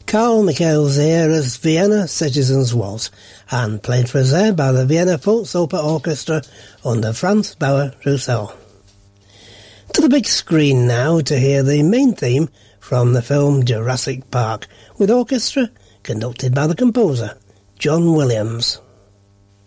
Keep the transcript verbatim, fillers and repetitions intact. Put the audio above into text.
Carl Michael's here as Vienna Citizens was, and played for us there by the Vienna Volksoper Orchestra under Franz Bauer-Roussel. To the big screen now to hear the main theme from the film Jurassic Park, with orchestra conducted by the composer, John Williams.